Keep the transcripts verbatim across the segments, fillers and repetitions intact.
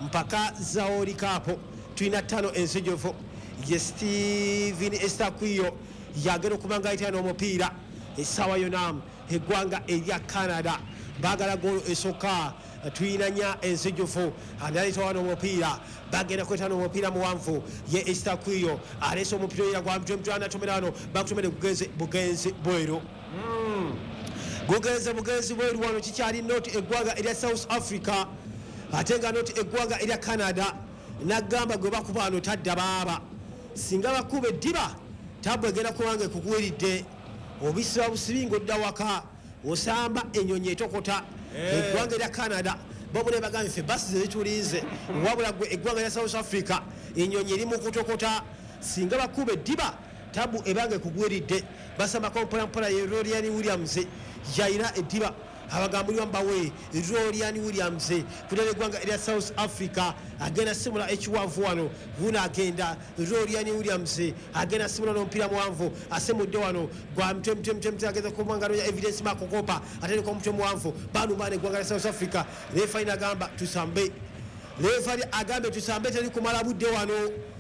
mpaka zaoli kapo tulina ttano enzijuvu ye Steven Estakwiyo yagera okubanga ayitana omupiira essaawa yonna eggwanga erya Canada baagala goolo esooka tulina nnya enzijuvu analeeta wano omupiira bagenda kwetana omupiira muwanvu ye Estakwiyo aleese omupiira era gwa mutwe atomera wano bakutomere bugenzi bugenzi bweru gugenze bugenzi bweru wano kikyali noti eggwanga erya South Africa ate nga noti eggwanga erya Canada nagamba gwe bakuba wano tadda baaba singa bakuba eddiba tabwe egenda kubanga ekugwiridde obisiba busibi ng'odda waka osamba ennyonyi etokota eggwanga erya Canada babule bagambye ffe basi zezitulinze wabula gwe eggwanga erya South Africa ennyonyi eri mu kutokota singa bakuba eddiba tabu ebanga ekugwiridde basambako mpolampola ye Rorian Williams yayina eddiba abagambulwa mbawe Rorian Williams kudala eggwanga erya South Africa agenda simula ekiwanvu wano wuno agenda Rorian Williams agenda simula n'omupiira muwanvu asemudde wano gwa mutwe mutwe mutwe mutwe agenda kubanga noya evidence makokopa atali ko mutwe muwanvu banumbana eggwanga erya South Africa refa inagamba tusambe refa agambe tusambe tali kumala budde wano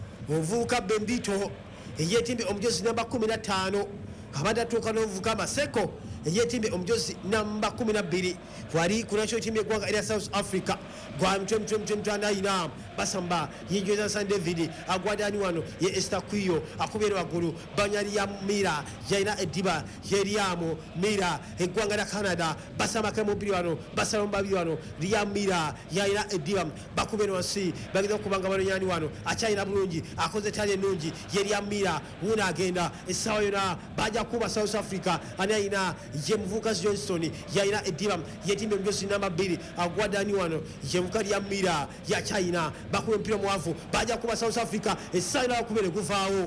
ovuuka Bembito eyetimbe omujozi namba kumi na ttaano abadde atuuka n'ovuuka Maseko eyetimbe omujozi namba kumi na bbiri wali kunakyo timbe eggwanga erya South Africa gwa mutwe mutwe mutwe mutwe ayina basamba yinjoza San David agwadani wano ye Estakwiyo akubera waggulu banyali ya Mira yayina eddiba yeryamu Mira eggwanga lya Canada basambako omupiira wano basala omubabiri wano lya Mira yayina eddiba bakubera wansi bagenda okubanga balonyani wano akyayina bulungi akoze tali ennungi yerya Mira wuno agenda essaawa yonna bajja kuba South Africa ani ayina ye muvubuka Johnston yayina eddiba yetimbe omujozi namba bbiri agwadani wano ye muvubuka lya Mira ya China bakuba omupiira muwanvu bajja kuba South Africa essaawa yonna bakubere guvaawo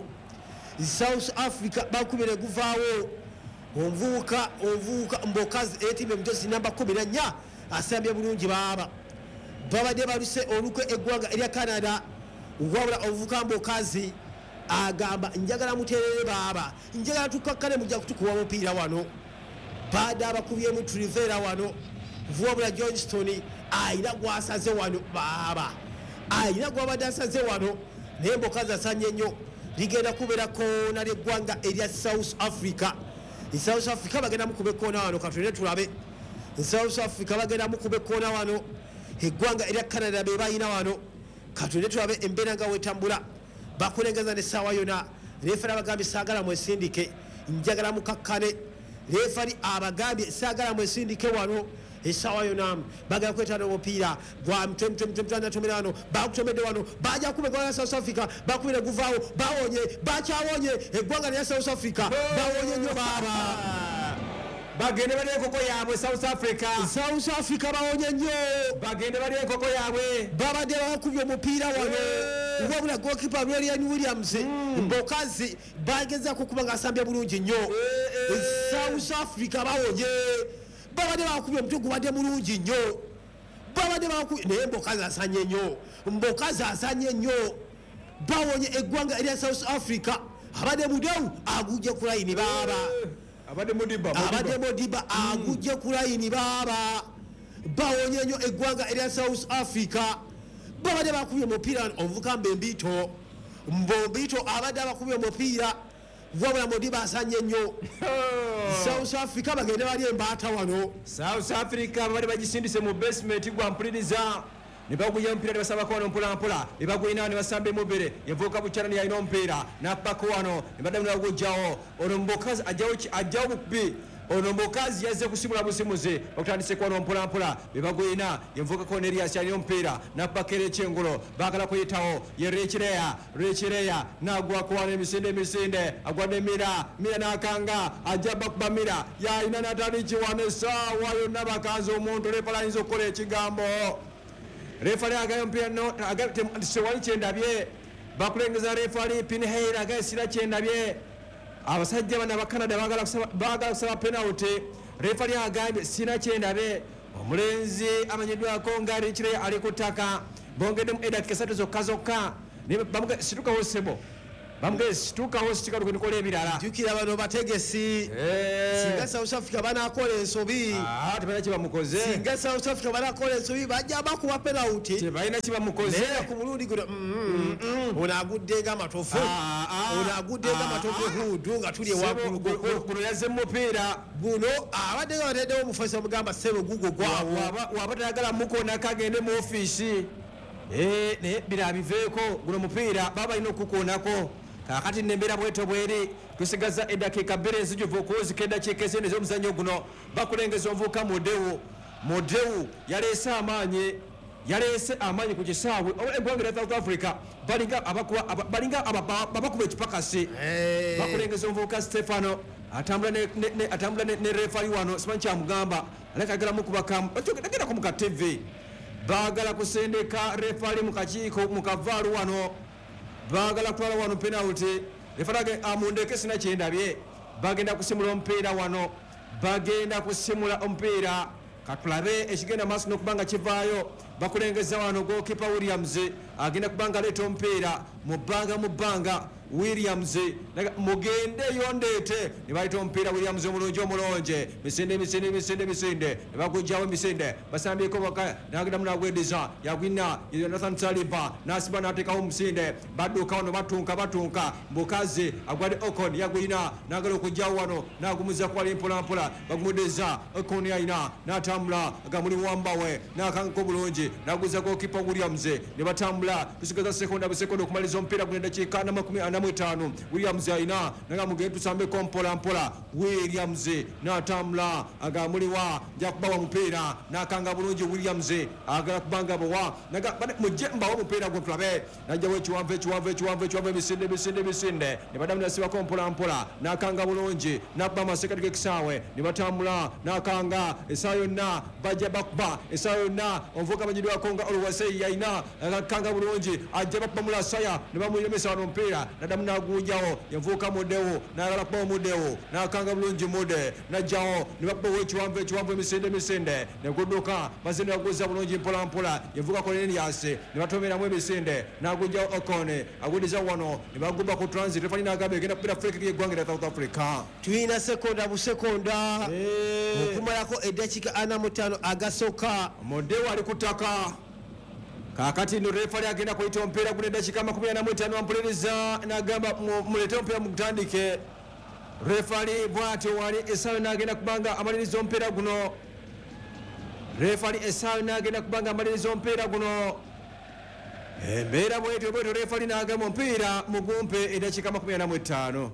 South Africa bakubere guvaawo omuvubuka omuvubuka Mbokazi eyetimbe omujozi namba kumi na nnya asambye bulungi baaba babadde baluse olukwe eggwanga erya Canada wabula omuvubuka Mbokazi agamba njagala muterere baaba njagala tukakkale mujja kutukuwa omupiira wano baada abakubyemu Trivera wano wabula Johnston ayina gwasaze wano baaba ayina gwabadde asaze wano naye Mbokazi asanye nnyo ligenda kubeera koona ly'eggwanga erya South Africa South Africa bagenda mukube koona wano katulire tulabe South Africa bagenda mukube koona wano eggwanga erya Canada be bayina wano katulire tulabe embeera nga wetambula bakulengeza n'essaawa yonna refari abagambye saagala mwesindike njagala mukakkane refari abagambye saagala mwesindike wano essaawa yonna bagala kwetana omupiira gwa mutwe mutwe mutwe mutwe anatomera wano bakutomedde wano bajja kuba eggwanga lya South Africa bakubire guvaawo bawonye bakyawonye eggwanga lya South Africa bawonye nnyo baaba bagende bali enkoko yaabwe South Africa South Africa bawonye nnyo bagende bali enkoko yaabwe babadde bakubye omupiira wano wabula goalkeeper Rorian Williams Mbokazi bagezaako kuba ng'asambye bulungi nnyo South Africa bawonye babadde bakubye omutwe gubadde mulungi nnyo babadde bakubye naye Mbokazi asanye nnyo Mbokazi asanye nnyo bawonye eggwanga erya South Africa abadde mudewu agujje ku layini baaba abadde Modiba abadde Modiba agujje ku layini baaba bawonye nnyo eggwanga erya South Africa babadde bakubye omupiira omuvuka Mbembito Mbembito abadde abakubye omupiira wabula Modiba asanye nnyo South Africa bagende bali embaata wano South Africa bali bagisindise mu basement gwa mpuliriza ne baguya omupiira ne basabako wano mpola mpola ne baguyina ne basamba emubere yavuuka bukyala ne yalina omupiira n'appako wano ne baddamu ne bagujjawo ono Mbokazi ajjawo bukubi ono Mbokazi yazze kusimula busimuzi okutandise kwano mpola mpola be baguyina yavuukako ne Elias yalina omupiira n'appakera ekyengolo baagala kuyitawo ye Rekireya Rekireya n'agwako wano emisinde emisinde agwadde Mira Mira n'akanga ajja bakuba Mira yalina n'atandiki wano essaawa yonna bakanze omuntu leefala ayinza okukola ekigambo refari agayo mpira no agate sewali kyendabye bakulengeza refari Pinheira agayo sira kyendabye abasajja bana ba Canada bagala kusaba bagala kusaba penalty refari agambye sina kyendabye omulenzi amanyiddwako ngari kire ali kutaka bongedde mu edakika esatu zokka zokka ne bamuga situka wosebo bamugezi situukawo sikalo kwenikola ebirala jjukira bano bategesi singa South Africa banakola ensobi tebalina kyebamukoze singa South Africa banakola ensobi bajja bakuba penalty tebalina kyebamukoze naye ku mulundi guno ono aguddenga amatofu ono aguddenga amatofu hudu nga tuli ewaggulu guno yazze mupiira guno abadde nga bateddewo omufesa omugamba sebo gugo gwawo waba tayagala mukonako agende mu ofiisi naye bira biveeko guno mupiira baba balina okukonako kakati nembeera bweto bweri tusigaza eddakiika bbiri enzijuvu okuwuzika eddakiika ezindi ez'omuzannyo guno bakulengeza omuvubuka modewu modewu yaleese amaanyi yaleese amaanyi ku kisaawe eggwanga lya South Africa balinga abakuba ekipakasi bakulengeza omuvubuka Stefano atambula ne refali wano simanyi kyamugamba alekagalamu kubakamu agendako muka T V baagala kusendeka refali mu kakiiko mu kavaalu wano baagala kutwala wano penalty refalage amundeke sina kyendabye bagenda kusimula omupiira wano bagenda kusimula omupiira katulabe ekigenda maaso n'okubanga kivaayo bakulengeza wano gokipa Williams agenda kubanga leeta omupiira mu bbanga mu bbanga Williams mugende yondeete ne bayita omupiira Williams omulungi omulonje misinde misinde misinde misinde ne bagujjawo emisinde basambyeko baka nagenda munagwedeza yagwina Nathan Saliba nasiba n'ateekawo omusinde badduka wano batunka batunka mukazi agwadde Ocon yagwina nagala okujjawo wano nagumuza kwali mpolampola bagumudeza Ocon yayina n'atambula agamuli wambawe n'akangako bulungi naguza gokipa Williams ne batambula tusigaza sekonda busekonda okumaliza omupiira guno eddakiika namakumi ana mu etaano Williams ayina naga mugende tusambeko mpola mpola Williams n'atambula agamuliwa njakubawa mupiira n'akanga bulungi Williams agala kubanga bowa naga mujje mbawo mupiira gwo tulabe najjawo ekiwanvu ekiwanvu ekiwanvu ekiwanvu emisinde emisinde emisinde ne badamu nasibako mpola mpola n'akanga bulungi n'akuba amasekati g'ekisaawe ne batambula n'akanga essaawa yonna bajja bakuba essaawa yonna omuvubuka bagiddwako nga Oluwasei yayina akanga bulungi ajja bakuba mulasaya ne bamulemesa wano omupiira nadamu nagujawo yavuuka mudewo nagala kuba omudewo nakanga bulungi mude najjawo ne bakubawo ekiwanvu ekiwanvu emisinde emisinde negudduka bazindi baguza bulungi mpola mpola yavuuka Cornelius ne batomeramu emisinde nagujawo Okone agudiza wano ne baguba ku transit refani nagamba egenda kupira free kick y'eggwanga lya South Africa tuyina sekonda busekonda okumalako eddakiika ana mu ttaano agasooka mudewo ali ku ttaka kakati no refali agenda kuyita omupiira guno eddakiika makumi ana mu etaano ampuliriza n'agamba muleete omupiira mugutandike refali bw'atyo wali essaawa n'agenda kubanga amaliriza omupiira guno refali essaawa n'agenda kubanga amaliriza omupiira guno embeera bwetyo bwetyo refali n'agamba omupiira mugumpe eddakiika makumi ana mu etaano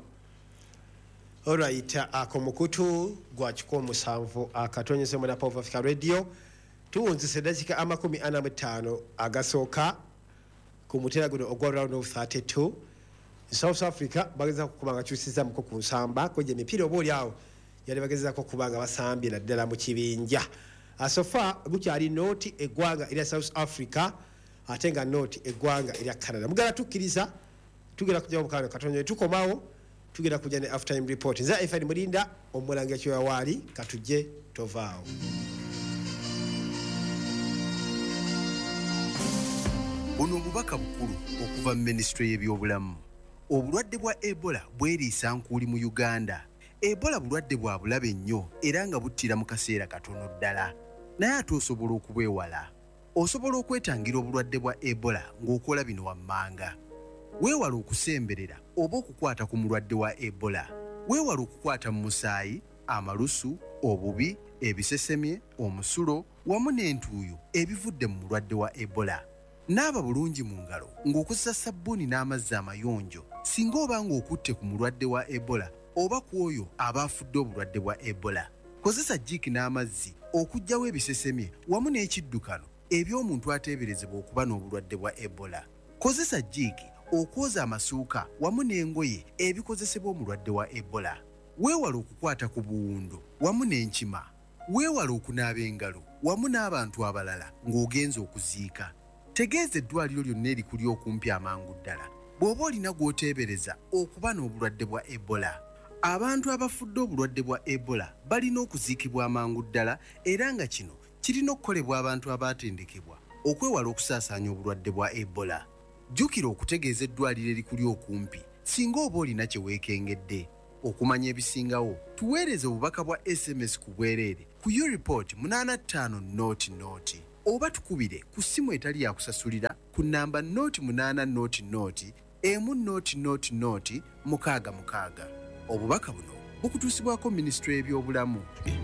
olright ako mukutu gwa kikumi musanvu akatonyese mu Napa of Africa Radio tuwunzise eddakiika amakumi ana mu ttaano agasooka ku muteera guno ogwa round of thirty-two South Africa bagezaako kuba nga kyusizamuko ku nsamba kweja emipiira oba oli awo yali bagezaako kuba nga basambye naddala mu kibinja asofa gukyali nooti eggwanga erya South Africa ate nga nooti eggwanga erya Canada mugala tukkiriza tugenda kujja mukano katonyo tukomawo tugenda kujja ne after time report nza F N Mulinda omulangira kyoya waali katujje tovaawo Buno obubaka bukulu okuva mu Ministry y'ebyobulamu. Obulwadde bwa Ebola bweriisa nkuuli mu Uganda. Ebola bulwadde bwa bulabe nnyo era nga buttira mu kaseera katono ddala. Naye ate osobola okubwewala. Osobola okwetangira obulwadde bwa Ebola ng'okola bino wammanga. Weewala okusemberera oba okukwata ku mulwadde wa Ebola. Weewala okukwata mu musaayi, amalusu, obubi, ebisesemye, omusulo wamu n'entuuyo ebivudde mu mulwadde wa Ebola. Naaba bulungi mu ngalo ng'okozesa sabbuuni n'amazzi amayonjo singa oba ng'okutte ku mulwadde wa Ebola oba ku oyo aba afudde obulwadde bwa Ebola. Kozesa jjiiki n'amazzi okuggyawo ebisesemye wamu n'ekiddukano eby'omuntu ateeberezebwa okuba n'obulwadde bwa Ebola. Kozesa jjiiki okwoza amasuuka wamu n'engoye ebikozesebwa omulwadde wa Ebola. Weewala okukwata ku buwundo wamu n'enkima. Weewala okunaaba engalo wamu n'abantu abalala ng'ogenza okuziika. Tegeeza eddwaliro lyonna erikuli okumpi amangu ddala bw'oba olina gw'oteebereza okuba n'obulwadde bwa Ebola. Abantu abafudde obulwadde bwa Ebola balina okuziikibwa amangu ddala era nga kino kirina okukolebwa abantu abaatendekebwa okwewala okusaasaanya obulwadde bwa Ebola. Jjukira okutegeeza eddwaliro erikuli okumpi singa oba olina kye weekengedde okumanya ebisingawo tuweereze obubaka bwa S M S ku bwereere ku ureport munana ttaano noti noti oba tukubire ku ssimu etali yakusasulira ku namba noti munana noti noti emu noti noti noti mukaaga mukaaga. Obubaka buno bukutuusibwako minisitule y'ebyobulamu.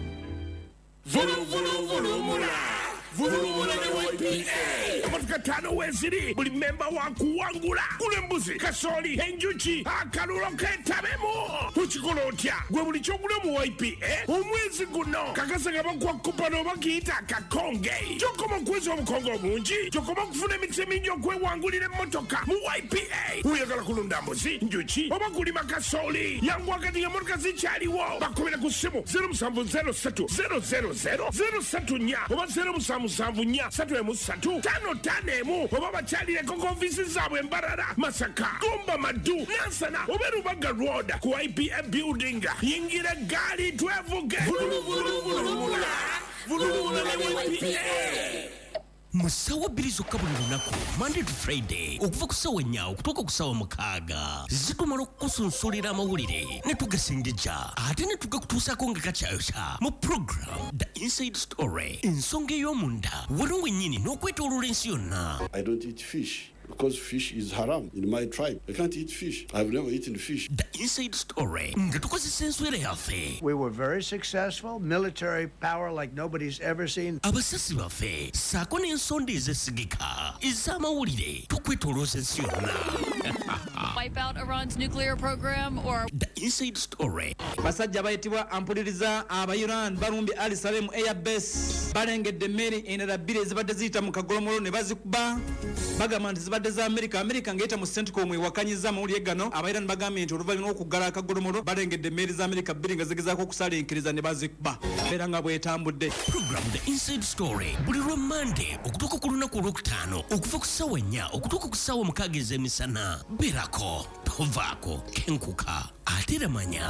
Vulu vulu vulumula vulumula ne Y P A amatuka ttaano weeziri buli memba wakuwangula gula embuzi kasooli enjuki akalulo keetabemu tukikola otya gwe buli kyogula mu Y P A omwezi guno kakasa nga bakuwa kupano bakiyita kakonge kyokoma okuweza obukonge obungi kyokoma okufuna emikisa emingi okwewangulira emmotoka mu Y P A oyagala kulunda mbuzi njuki oba kulima kasooli yangu wakati nga motoka zikyaliwo bakubira ku ssimu zero seven zero three zero zero zero zero three nnya oba zero seven musanvu nnya tatu emu ssatu ttaano ttaano emu oba bakyalireko ku ofiisi zaabwe Mbarara Masaka Gomba Madu Nansana oba Rubaga Road ku I P A building yingira gaali twevuge vuluvuluvulumula vuluvula ne Y P A. Musawa bbiri zokka buli lunaku Monday to Friday okuva ku ssaawa ennya okutuuka ku ssaawa mukaaga zitumala okukusunsulira amawulire ne tugasengejja ate ne tugakutuusaako nga kakyayokya mu program The Inside Story ensonga ey'omunda wano wennyini n'okwetooloola ensi yonna. I don't eat fish because fish is haram in my tribe. I can't eat fish. I've never eaten fish. The Inside Story nga tukozesa enswera yaffe. We were very successful, military power like nobody's ever seen. Abasasi baffe saako n'ensonda ezesigika ez'amawulire tukwetoolooza ensi yonna. Wipe out Iran's nuclear program or The Inside Story. Basajja bayitibwa ampuliriza aba Iran balumbye Ali Salem Air Base balengedde emmeri endala bbiri ezibadde ziyita mu kagolomolo ne bazikuba bagamba nti zibadde za America America ngeyita mu Centcom ewakanyiza amawulire gano aba Iran bagambye nti oluvannyuma lw'okuggala akagolomolo balengedde emmeri za America bbiri nga zigezaako okusalinkiriza ne bazikuba beera nga bwetambudde. Program The Inside Story buli lwa Monday okutuuka ku lunaku olwokutaano okuva ku ssaawa ennya okutuuka ku ssaawa mukaaga ez'emisana beerako tovaako kenkuka ate era manya.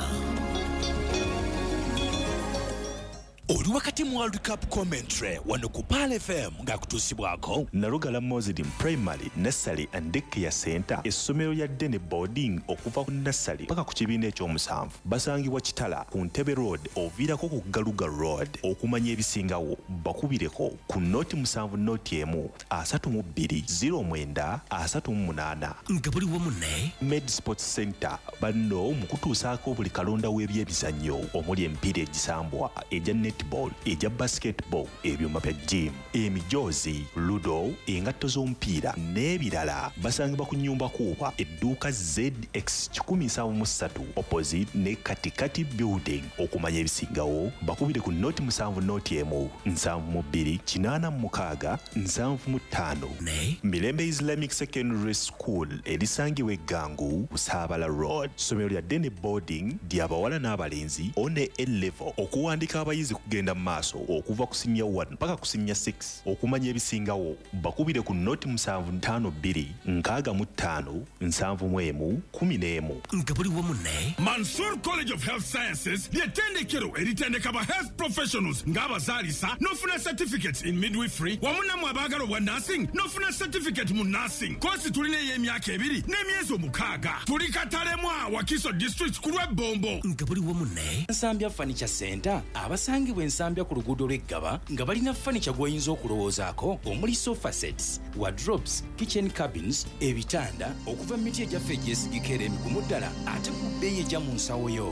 Oli wakati mu World Cup commentary wano ku Pal F M ng'akutuusibwako Nalugala Muslim Primary Nursery and Daycare Center essomero lya Dene Boarding okuva ku nursery paka ku kibiina ekyomusanvu basangibwa Kitala ku Ntebe Road oviirako ku Galuga Road. Okumanya ebisingawo bakubireko ku noti musanvu noti emu asatu mu bbiri zero mwenda asatu mu munaana nga buli wamu ne Med Sports Center banno mu kutuusaako buli kalonda w'ebyemizannyo omuli emipiira egisambwa ejja netball eja basketball ebyuma bya gym emijoozi ludo engatto z'omupiira n'ebirala basangibwa ku nnyumba kuuba edduuka Z X one seven three opposite ne katikati building. Okumanya ebisingawo bakubire ku noti musanvu noti emu nsanvu mu bbiri kinaana mu mukaaga nsanvu mu ttaano ne Mirembe Islamic Secondary School erisangibwa Eggangu Busaabala Road. Somero lya Dene Boarding ly'abawala n'abalenzi one A level okuwandika abayizi kugenda mu maaso okuva ku senior one paka ku senior six. Okumanya ebisingawo bakubire ku noti musanvu ttaano bbiri nkaaga mu ttaano nsanvu mu emu kumi n'emu nga buli wamu ne Mansour College of Health Sciences ly'ettendekero eritendeka ba health professionals ng'abazaalisa n'ofuna certificates in midwifery wamu nammwe abaagala obwa nursing n'ofuna certificate mu nursing. Kosi tulina ey'emyaka ebiri n'emyezi omukaaga. Tuli Katalemwa Wakiso District ku lw'Ebombo nga buli wamu ne Nsambya Furniture Center abasangibwa ensambya ku luguudo lw'Eggaba nga balina furniture gw'oyinza okulowoozaako omuli sofa sets, wardrobes, kitchen cabins, ebitanda okuva mu miti egyaffe egyesigika era emigumu ddala ate ku bbeeyi ejja mu nsawo yo.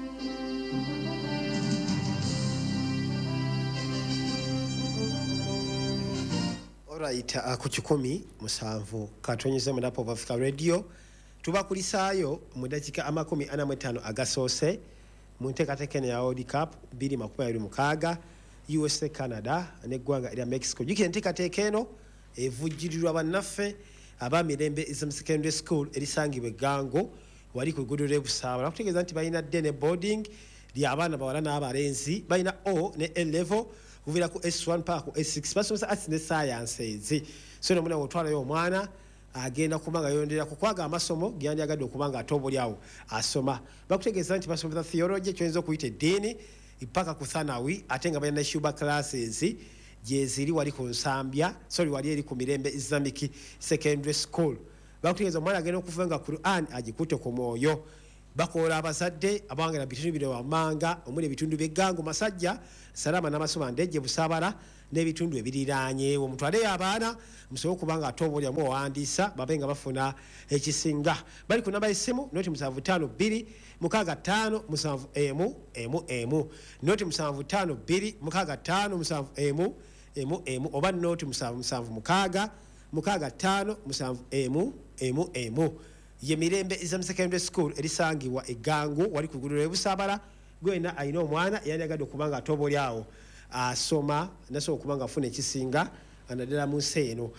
Alright, uh, ku kikumi musanvu katonyeze mu Napo of Africa Radio tubakulisaayo mu dakika amakumi ana mu ttaano agasoose mu nteekateeka eno ya World Cup bbiri makumi abiri mukaaga U S A Canada n'eggwanga erya Mexico. Jukira enteekateeka eno evujjirirwa bannaffe ab'emirembe Islamic Secondary School erisangibwa Eggango wali ku luguudo lw'e Busaabala. Bakutegeeza nti balina Dene Boarding ly'abaana bawala n'abalenzi balina O ne A level kuviira ku S one paka ku S six basomesa arts ne sciences. So no muna otwalayo omwana agenda kuba nga yondera ku kwaga amasomo gyandiyagadde okuba nga ate obulyawo asoma. Bakutegeeza nti basomesa theology ekyoyinza okuyita eddiini ipaka ku thanawi ate nga balina shuba classes gyeziri wali ku nsambya sorry wali eri ku Mirembe Islamic Secondary School. bakutegeeza omwana agenda okuva nga Quran agikutte ku mwoyo bakola abazadde abawangala bitundu bino wammanga omuli ebitundu by'eggango Masajja Salama n'Amasuba Ndejje Busabala n'ebitundu ebiriraanyeewo mutwaleyo abaana musobola okuba nga ate obaolyamu owandiisa babe nga bafuna ekisinga bali ku namba y'essimu noti musanvu ttaano bbiri mukaaga ttaano musanvu emu emu emu noti musanvu ttaano bbiri mukaaga ttaano musanvu emu emu emu oba noti musanvu musanvu mukaaga mukaaga ttaano musanvu emu emu emu ye Mirembe Islam Secondary School erisangibwa eggango wali ku luguudo lw'Ebusabala gwena alina omwana yanyagadde okuba nga ate obaolyawo asoma nasobola okuba nga afuna ekisinga naddala mu nsi eno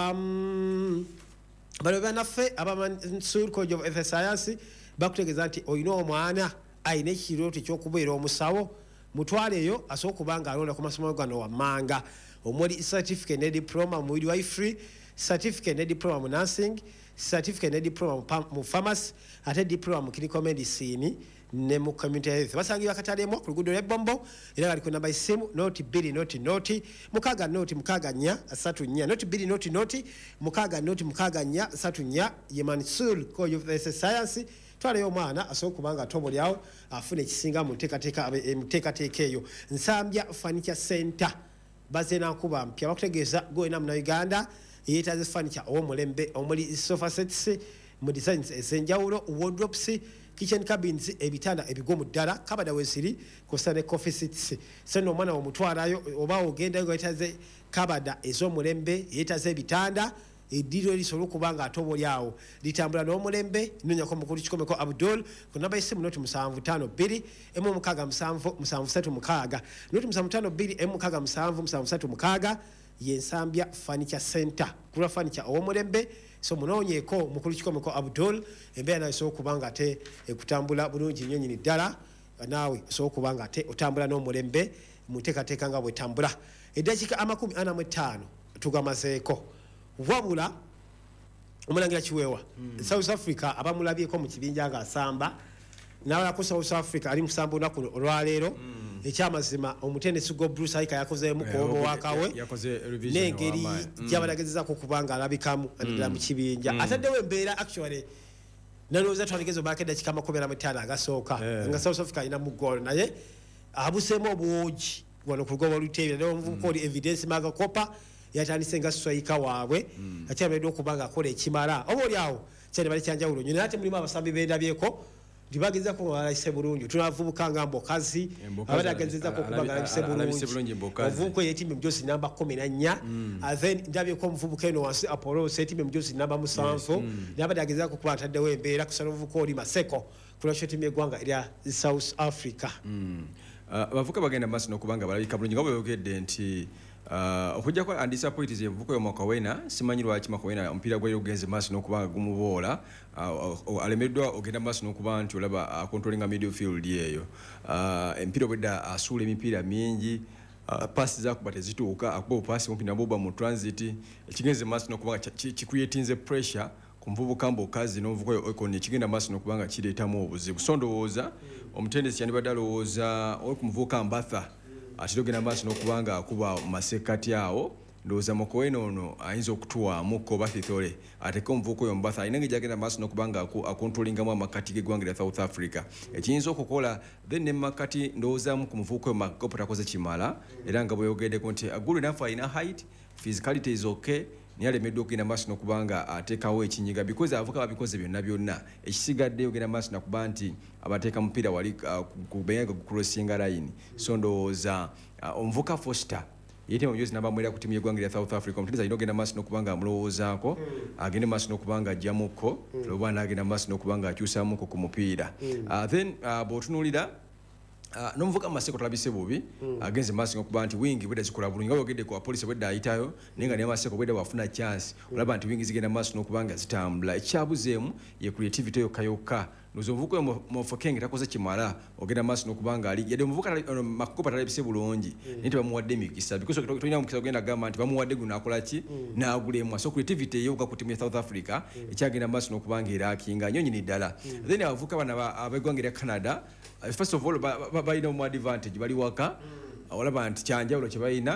bano banaffe abamansul college of health science bakutegeeza nti olina omwana alina ekirooto ekyokubeera omusawo mutwaleeyo asobola okuba nga alonda ku masomo gano wammanga omuli certificate ne diploma mu midwifery certificate ne diploma mu nursing certificate ne diploma mu pharmacy ate diploma mu clinical medicine ne mu community health basangibwa akatalemu ku luguudo lw'Ebombo era gali ku namba y'essimu noti bbiri noti noti mukaaga noti mukaaga nnya asatu nnya noti bbiri noti noti mukaaga noti mukaaga nnya asatu nnya ye Mansul College of Health Science twaleyo omwana asobola okuba nga atobolyawo afuna ekisinga mu nteekateeka eyo Nsambya Furniture Center bazze nakuba mpya bakutegeeza gwena Munnayuganda yeetaaze furniture ow'omulembe omuli sofa sets mu designs ez'enjawulo wardrobes kitchen cabins ebitanda ebigomu ddala kabada wesiri kosa ne coffee seats seno omwana omutwalayo oba ogendayo yeetaaze kabada ez'omulembe yeetaaze ebitanda eddiiro erisobola okuba nga atobolyawo litambula n'omulembe nonyako mukulu kikomeko Abdul ku namba y'essimu noti musanvu ttaano bbiri emu mukaaga musanvu musanvu ssatu mukaaga noti musanvu ttaano bbiri emu mukaaga musanvu musanvu ssatu mukaaga ye Nsambya Furniture Center kulwa furniture ow'omulembe so munoonyeeko mukulu kikomeko Abdul embeera nayo esobola okuba nga ate ekutambula bulungi nnyo nnyini ddala naawe osobola okuba nga ate otambula n'omulembe mu nteekateeka nga bwetambula eddakiika amakumi ana mu ttaano tugamazeeko wabula omulangira Kiweewa South Africa abamulabyeko mu kibinja nga asamba nawalako South Africa ali musamba olunaku olwaleero ekyamazima omutendesi gwo Bruce Aika yakozeemu kuobo wakawe n'engeri gy'abalagezezako okuba nga alabikamu addala mu kibinja ataddewo embeera actually nalowooza twandigezo baako eddakiika amakumi ana mu ttaano agasooka nga South Africa alina mu goal naye abuseemu obuwogi wano ku lugoba oluteebera naye omuvubuka oli evidence magakopa yatandise nga swayika waabwe akyabadde okuba nga akola ekimala oba olyawo kyali bali kyanjawulo nnyo naye ate mulimu abasambi bendabyeko ndibagezako nga balabise bulungi tunavubuka nga mbokazi abadde agezezako okuba nga alabise bulungi omuvubuka yetimbe mujosi namba kumi na nnya then ndabyeko omuvubuka eno wansi Apollo setimbe mujosi namba musanvu nabadde agezezako okuba ataddewo embeera kusala omuvubuka oli Maseko kulwakyo timu eggwanga erya South Africa abavubuka bagenda maaso n'okubanga balabika bulungi nga bweyogedde nti okujja kwa undisappointed ye mvuko yo Makawena simanyi lwaki Makawena omupiira gwe yogenze maaso n'okubanga gumuboola alemeddwa ogenda maaso n'okuba nti olaba controlling midfield eyo empiira obwedda asuula emipiira mingi paasi zakuba tezituuka akuba obupaasi kumpi naboba mu transit ekigenze maaso n'okubanga kikreatinze pressure ku muvubuka mbokazi n'omuvuko yo ekoni ekigenda maaso n'okubanga kireetamu obuzibu so ndowooza omutendesi yandibadde alowooza oli ku muvubuka Mbatha ate ogenda maaso n'okubanga akuba masekati awo ndowooza Makawena ono ayinza okutuwaamuko oba Thithole ateke omuvubuka oyo Mbatha alina engeri gyagenda maaso n'okubanga akontrolingamu amakati g'eggwanga lya South Africa ekiyinza okukola then ne makati ndowoozaamu ku muvubuka oyo Makopo takoze kimala era nga bweyogeddeko nti agulu naffe alina height physicality is okay naye alemeddwa okugenda maaso n'okubanga ateekawo ekinyiga because avuka babikoze byonna byonna ekisigadde ogenda maaso nakuba nti abateeka mupiira wali kubenga kucrossinga line so ndowooza omuvuka Foster yete mujozi namba mwera ku timu y'eggwanga lya South Africa omutendesi alina ogenda maaso n'okubanga amulowoozaako agende maaso n'okubanga ajjamuko oba n'agenda maaso n'okubanga akyusaamuko ku mupiira then bw'otunuulira n'omuvuka Maseko talabise bubi agenze maaso n'okuba nti wingi bwedda zikola bulungi nga bwogedde ku apoliisi bwedda ayitayo naye nga ne Maseko bwedda wafuna chance olaba nti wingi zigenda maaso n'okubanga zitambula ekyabuzeemu ye creativity yokka yokka nozo omuvuka Mofokeng takoze kimala ogenda maaso n'okubanga ali yadde omuvuka Makopo talabise bulungi naye tebamuwadde emikisa because tolina mukisa ogenda gamba nti bamuwadde guno akola ki n'agulemu so creativity ey'okuka ku timu ya South Africa ekyagenda maaso n'okubanga eraakinga nnyo nnyini ddala then abavuka bano ab'eggwanga erya Canada first of all balina mu advantage bali waka olaba nti kyanjawulo kye balina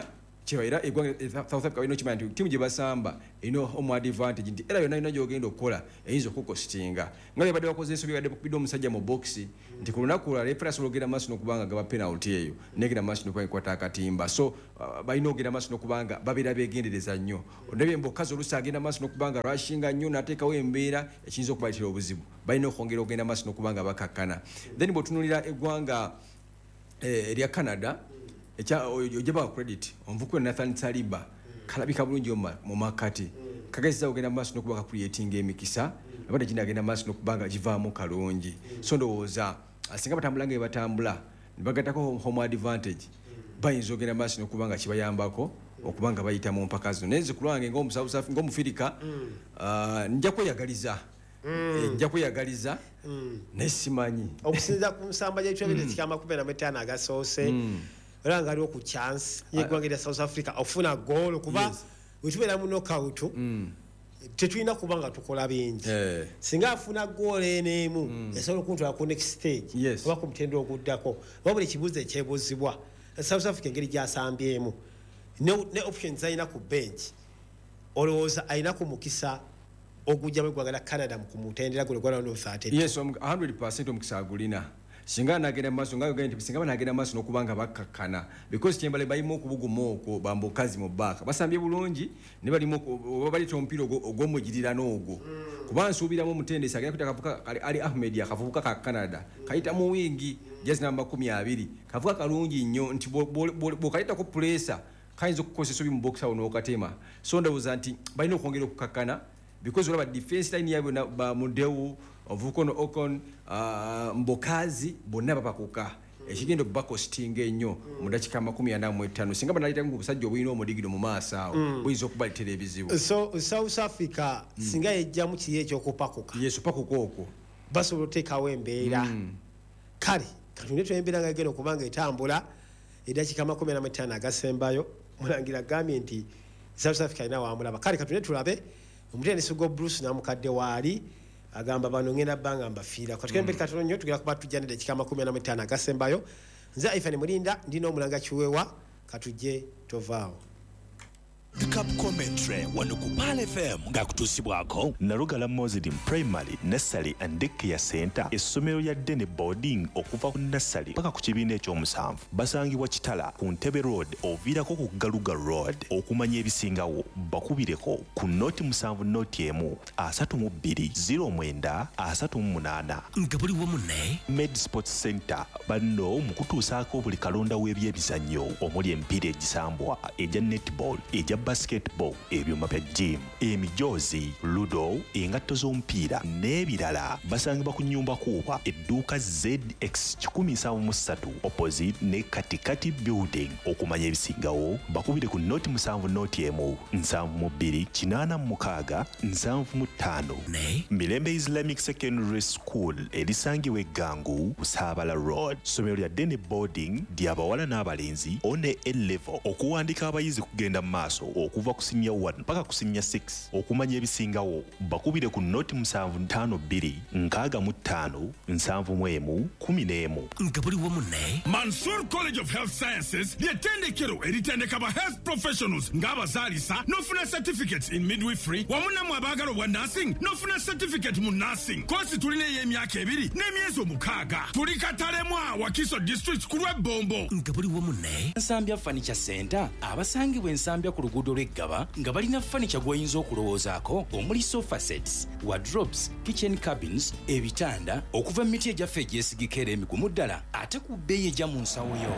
kyo era eggwanga South Africa balina okimanyi nti ttiimu gye basamba erina home advantage nti era yonna yonna gy'ogenda okukola eyinza okukostinga nga bye badde bakoze ensobi badde bakubidde omusajja mu bokisi nti ku lunaku lwa refera asobola ogenda maaso n'okubanga gaba penalty eyo negenda maaso n'okuba ekwata akatimba so uh, balina ogenda maaso n'okubanga babeera beegendereza nnyo ondabye mbokazi oluusi agenda maaso n'okubanga lwashinga nnyo n'ateekawo embeera ekiyinza okubaletera obuzibu balina okwongera ogenda maaso n'okubanga bakakkana then bw'otunuulira eggwanga erya eh, Canada ojaba credit omvuko Nathan Saliba kalabika bulungi mu makati kageza ogenda maaso n'okuba creating emikisa abadde kina agenda maaso n'okubanga givaamu kalungi so ndowooza asinga batambula nga batambula nibagatako home advantage bayinza ogenda maaso n'okubanga kibayambako okubanga bayita mu mpaka zino nenze kulwange ng'omusawo safi ng'omufirika nja kweyagaliza nja kweyagaliza nesimanyi okusinza ku nsamba gy'ekitwebere kikamakumi na metaano agasoose era nga aliwo ku chance yeggwanga erya South Africa ofuna goal kuba wetubeera mu knockout tetulina kuba nga tukola bingi singa afuna goal eneemu esobola okuntwala ku next stage oba ku mutendo oguddako oba buli kibuuzo ekyebuuzibwa South Africa engeri gyasambyemu ne options alina ku bench olowooza alina ku mukisa ogujja mu eggwanga lya Canada mu kumutendera gule gwa round of thirty. Yes, one hundred percent omukisa agulina singa nagenda maaso nga yogenda nti singa banagenda maaso n'okubanga bakakkana because kyembale bayimu okubugumu okwo bambukazi mu baaka basambye bulungi ne balimu baleta omupiira ogw'omugirira n'ogwo kuba nsuubiramu omutendesi agenda kuta kavuka Ali Ahmed akavubuka ka Canada kayita mu wingi jazz namba makumi abiri kavuka kalungi nnyo nti bw'okaleetako pulesa kayinza okukozesa esobi mu box awo n'okatema so ndowooza nti balina okwongera okukakkana because olaba defense line yabwe ba Mudewu Ovukono Okon uh, Mbokazi bonna bapakuka ekigendo bakostinga ennyo mu dakika makumi ana mu etaano singa banaleta ku busajja obulina omudigiro mu maaso awo buyinza okubaleetera ebizibu so South Africa singa yejja mu kiri ekyokupakuka yesu pakuka okwo basobola oteekawo embeera kale katunde twembeera nga geno kubanga etambula edakika makumi ana mu etaano agasembayo mulangira agambye nti South Africa ina wamulaba kale katunde tulabe omutendesi gwa Bruce namukadde waali agamba bano ngenda banga mbafiira kwa tukembe katono nnyo tugera kuba tujja ne dakika makumi ana mu etaano agasembayo nze Ifani Mulinda ndina omulanga kiwewa katujje tovaawo Pickup commentary wano ku Pal F M nga kutusibwako Nalugala Muslim Primary Nursery and Daycare Center essomero lya Dene Boarding okuva ku nursery paka ku kibiina ekyomusanvu basangibwa Kitala ku Ntebe Road oviirako ku Galuga Road okumanya ebisingawo bakubireko ku noti musanvu noti emu asatu mu bbiri zero mwenda asatu mu munaana nga buli wamu ne Med Sports Center banno mu kutuusaako buli kalonda w'ebyebizannyo omuli emipiira egisambwa egya netball egya basketball ebyuma bya gym emijoozi ludo engatto z'omupiira n'ebirala basangibwa ku nnyumba kuuba edduuka Z X one seven three opposite ne katikati building okumanya ebisingawo bakubire ku noti musanvu noti emu nsanvu mu bbiri kinaana mu mukaaga nsanvu mu ttaano ne Mirembe Islamic Secondary School erisangibwa eggangu Saabala Road somero lya Dene Boarding ly'abawala n'abalenzi one A-level okuwandika abayizi kugenda mu maaso okuva ku senior one mpaka ku senior six okumanya ebisingawo bakubire ku noti musanvu ttaano bbiri nkaaga mu ttaano nsanvu mu emu kumi n'emu nga buli wamu ne Mansour College of Health Sciences ly'ettendekero eritendeka ba health professionals ng'abazaalisa n'ofuna certificates in midwifery wamu nammwe abaagala obwa nursing n'ofuna certificate mu nursing kosi tulina ey'emyaka ebiri n'emyezi omukaaga tuli Katalemwa Wakiso district ku lw'ebbombo nga buli wamu ne Nsambya Furniture Center abasangibwa ensambya ku luguudo lw'eggaba nga balina furniture gw'oyinza okulowoozaako omuli sofa sets wardrobes kitchen cabins ebitanda okuva mu miti egyaffe egyesigika era emigumu ddala ate ku bbeeyi ejja mu nsawo yo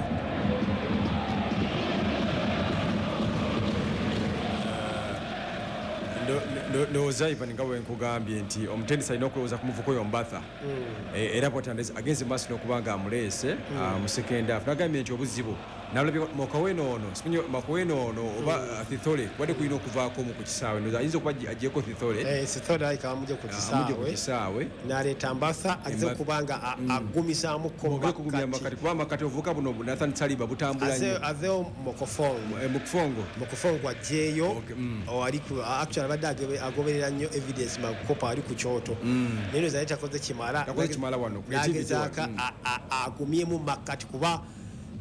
ndowooza Ivan nga bwe nkugambye nti omutendesi alina okulowooza ku muvuko oyo Mbatha era bw'atandise agenze maaso n'okuba nga amuleese mu second half nagambye nti obuzibu nalabye Makaweno ono simanyi Makaweno ono oba Thithole wadde kulina okuvaako mu ku kisaawe ndowooza ayinza okuba agyeko Thithole Thithole alika amuje ku kisaawe n'aleeta Mbatha ageze okuba nga agumisaamuko makati kuba makati obuvuka buno Nathan Saliba butambula nnyo aveewo Mokofongo Mokofongo Mokofongo ajjeeyo actually abadde agoberera nnyo evidence makopa ali ku kyoto naye nze takoze kimala takoze kimala wano nagezaaka agumyemu makati kuba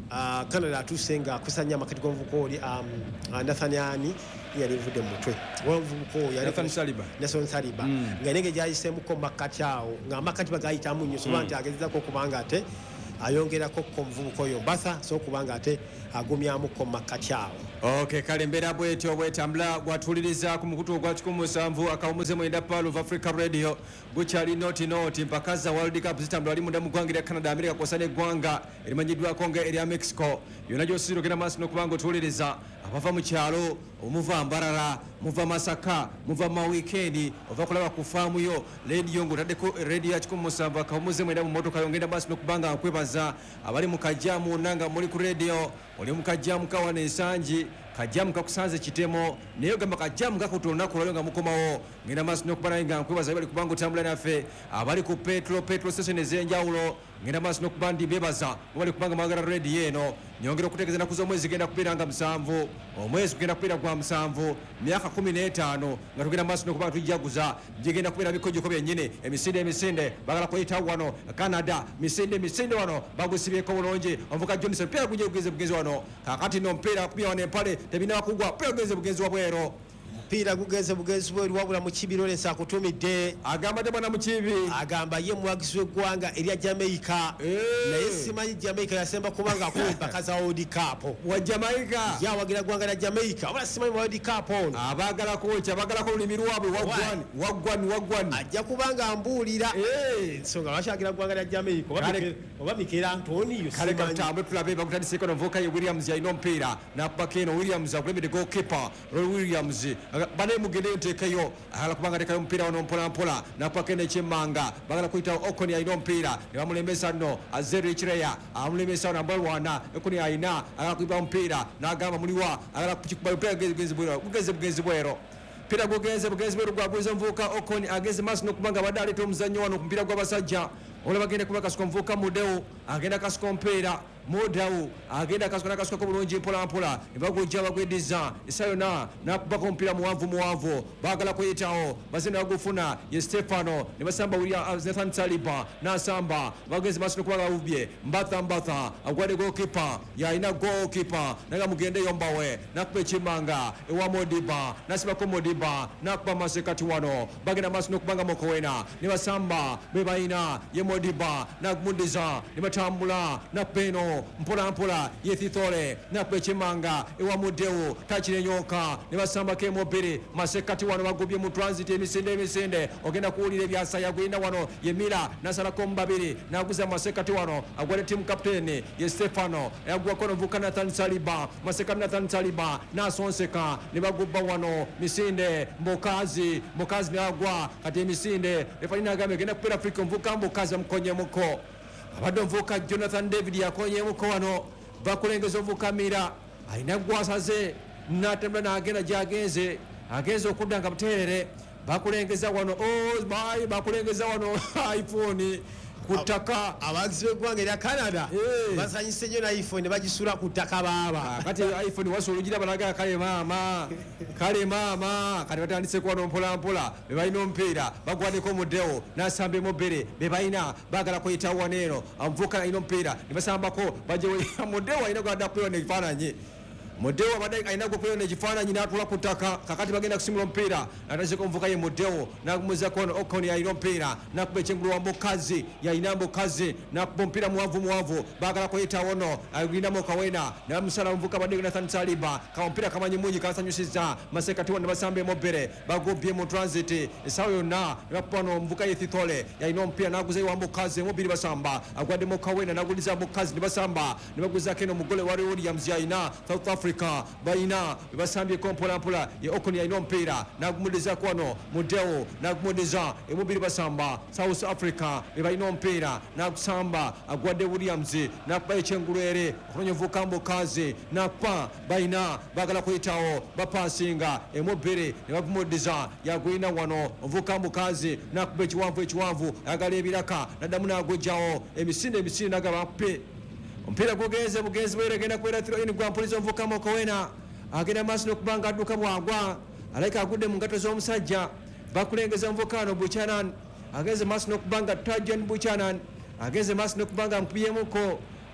uh, Canada atuuse nga akusanya amakati g'omuvubuka oli um, Nathaniani yali vudde mutwe omuvubuka oyo Nathan Saliba Nelson Saliba mm. nga nenge gyayiseemuko makati awo nga amakati bagayitamu nnyo soba nti agezezako okubanga ate ayongerako ko omuvubuka oyo Mbatha so okubanga ate agumyamuko makati awo. Okay, kale mbeera bwetyo bwetambula gwatuliriza ku mukutu ogwa kikumi musanvu akawumuze mwenda Pearl of Africa Radio gukyali noti noti mpaka za World Cup zitambula ali munda mu ggwanga erya Canada America kw'ossa n'eggwanga erimanyiddwako nga erya Mexico yonna gy'osiira ogenda maaso n'okubanga otuliriza abava mu kyalo omuva Mbarara muva Masaka muva ma weekend ova kulaba ku faamu yo radio ng'otaddeko radio ya kikumi musanvu akawumuze mwenda mu motoka yongenda maaso n'okubanga nkwebaza abali mu kajjaamu nanga muli ku radio oli mu kajjaamu kawana ensangi kajjaamu kakusanze kitemo naye ogamba kajjaamu kakuta olunaku olwalyo nga mukomawo ngenda maaso n'okuba naye nga nkwebaza bali kubanga otambula naffe abali ku petro petro station ez'enjawulo ngenda maaso n'okuba ndi bebaza bali kubanga mwagala radio eno nyongera okutegeeza ennaku z'omwezi genda kubeera nga musanvu omwezi gugenda kubeera gwa musanvu myaka kumi n'etaano nga tugenda maaso n'okuba tujaguza gigenda kubeera bikojjeko byennyini emisinde emisinde bagala kuyitawo wano Canada misinde misinde wano bagusibyeko bulungi omuvuka Johnson pera gujje bugenze bugenzi wano kakati no mpera kupya wano empale tebina kugwa pera bugenze bugenzi wa bwero mpira gugenze bugenzi bweru wabula mu kibiro lesa akutumidde agamba de bwana mukibi agamba ye muwagizi w'eggwanga erya Jamaica naye simanyi Jamaica yasemba kubanga akumba kaza World Cup wa Jamaica ya wagira gwanga la Jamaica wabula simanyi World Cup ono abagala kocha abagala ko lulimi lwabwe wagwani wagwani wagwani ajja kubanga ambulira eh nsonga bashagira gwanga la Jamaica oba Mikera Antonio kale katambe tulabe bakutandise kono voka ye Williams ya ino mpira na pakeno Williams akulebe de goalkeeper Williams bane mugende nteekayo agala kubanga tekayo mpira wano mpola mpola napakene kyemmanga bagala kuyita Okoni ayina omupiira ne bamulembesa nno Azeri Kireya amulembesa namba wana Okoni ayina agala kuyiba omupiira n'agamba muliwa agala kukikuba mpira gugeze bwero gugeze bugenzi bwero mpira gugeze bugenzi bwero gwabuliza omuvubuka Okoni ageze maaso n'okubanga badde aleeta omuzannyo wano ku mpira gw'abasajja olaba bagenda kuba kasuka omuvubuka Mudewu agenda kasuka omupiira Modawu agenda kasuka nakasuka bulungi mpola mpola ne bagujja bagweddiza essa yonna n'akubako omupiira muwanvu muwanvu baagala kuyitawo bazina bagufuna ye Stefano ne basamba Nathan Saliba n'asamba bagenze maaso n'okuba gawubye Mbatha Mbatha agwadde goalkeeper yalina goalkeeper naga mugendeyo mbawe n'akuba ekimmanga ewa Modiba n'asibako Modiba n'akuba masekati wano bagenda maaso n'okubanga Mokowena ne basamba be balina ye Modiba n'agumundiza ne batambula n'akuba eno mpola mpola yethithole n'akuba ekimanga ewa Mudewu takire nyoka ne basambako emobiri masekati wano bagubye mu transit emisinde emisinde ogenda kuwulira ebyasaya gwina wano ye Mira n'asalako mu babiri n'aguza masekati wano agwadde timu kapiteeni ye Stefano yagwako n'omuvubuka Nathan Saliba masekati Nathan Saliba n'asonseka ne bagubba wano misinde mbokazi mbokazi n'agwa kati emisinde efani n'agamba egenda kupeera Afrika omuvubuka mbokazi amukonyemuko abadde omuvubuka Jonathan David yakonyemuko wano bakulengeza omuvubuka Mira alina gwasaze n'atambula n'agenda gy'agenze agenze okudda nga buteerere bakulengeza wano oh bayi bakulengeza wano iPhone kutaka abagizi b'eggwanga erya Canada basanyise nnyo na iPhone bagisula ku ttaka baaba kati iPhone wasulugira balaga kale maama kale maama kati batandise kuwano mpola mpola be balina omupiira bagwaddeko Mudewu n'asamba emobere be balina baagala kuyitawo waneeno amuvubuka alina omupiira ne basambako bajewe Mudewu alina gwadda kupewa n'ekifaananyi Mudewu abadde alina gwepewa n'ekifaananyi n'atula ku ttaka kakati bagenda kusimula omupiira n'atandiseko omuvubuka ye Mudewu n'agumuzako Okoni yalina omupiira n'akuba ekyengulu wa Mbokazi yalina Mbokazi n'akuba omupiira muwanvu muwanvu baagala kuyitawo no aginamu Okawena ne bamusala omuvubuka abadde Nathan Saliba ka omupiira kamanyi mungi kansanyusizza masekati wano ne basamba emobere bagubye mu transit essaawa yonna ne bakuba wano omuvubuka ye Thithole yalina omupiira n'aguza ewa Mbokazi emobiri basamba agwaddemu Okawena n'aguliza Mbokazi ne basamba ne baguzako eno omugole wa Williams yalina South Africa balina basambyeko mpola mpola ye Okoni yalina omupiira n'agumulizako wano Mudewu n'agumuliza emubiri basamba South Africa be balina omupiira n'agusamba agwadde Williams n'akuba ekyengulu ere okunonya omuvubuka Mbokazi n'akuba balina baagala kuyitawo bapasinga emubiri ne bagumuliza yagulina wano omuvubuka Mbokazi n'akuba ekiwanvu ekiwanvu ayagala ebiraka n'addamu n'agujjawo emisinde emisinde n'agaba pe omupiira gugenze bugenzi bwera agenda kubeera throw-in gwa mpuliza omuvubuka Mokowena agenda maaso n'okubanga adduka bwagwa alayika agudde mu ngato z'omusajja bakulengeza omuvubuka wano Buchanan agenze maaso n'okubanga Trajan Buchanan agenze maaso n'okubanga amukubyemuko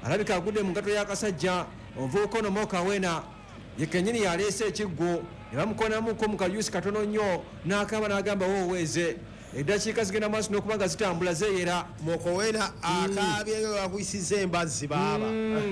alabika agudde mu ngato y'akasajja omuvubuka ono Mokawena ye kennyini yaleese ekiggo ne bamukonamuko mu kayusi katono nnyo n'akaba n'agamba woweeze eddakiika zigenda maaso n'okuba nga zitambula zeeyera. Mokowena akaabye nga wakuyisiza embazzi baaba